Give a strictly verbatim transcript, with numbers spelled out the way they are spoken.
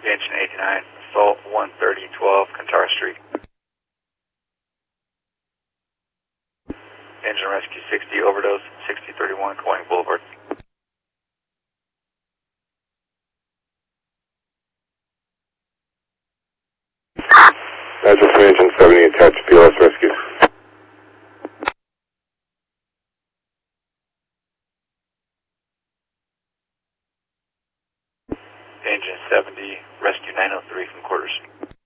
Engine eighty-nine, assault one thirty twelve, Kantara Street. Engine rescue sixty, overdose, sixty thirty-one, Coing Boulevard. Badger three, engine seventy, attached P L S rescue. Engine seventy, rescue nine oh three from quarters.